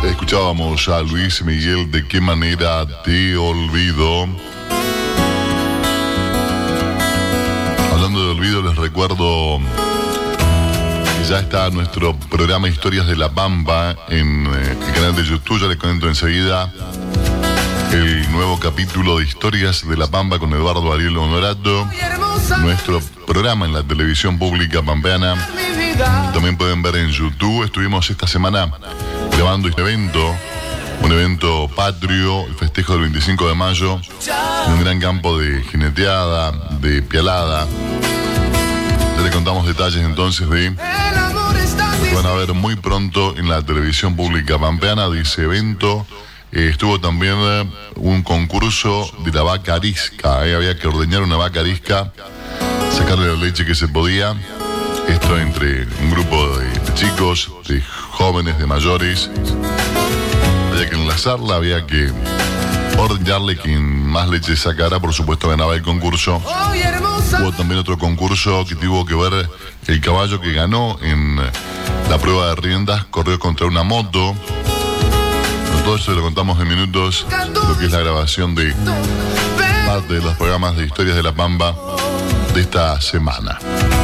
Escuchábamos a Luis Miguel, ¿de qué manera te olvido? Hablando de olvido, les recuerdo que ya está nuestro programa Historias de la Pampa en el canal de YouTube. Ya les comento enseguida el nuevo capítulo de Historias de la Pampa con Eduardo Ariel Honorato, nuestro programa en la televisión pública pampeana. También pueden ver en YouTube. Estuvimos esta semana grabando este evento, un evento patrio, el festejo del 25 de mayo, en un gran campo de jineteada, de pialada. Ya les contamos detalles entonces de lo que van a ver muy pronto en la televisión pública pampeana de ese evento. Estuvo también un concurso de la vaca arisca. Había que ordeñar una vaca arisca, sacarle la leche que se podía. Esto entre un grupo de chicos, de jóvenes, de mayores. Había que enlazarla, había que ordeñarle. Quien más leche sacara, por supuesto, ganaba el concurso. Hubo también otro concurso que tuvo que ver el caballo que ganó en la prueba de riendas, corrió contra una moto. Todo eso lo contamos en minutos, lo que es la grabación de parte de los programas de Historias de la Pampa de esta semana.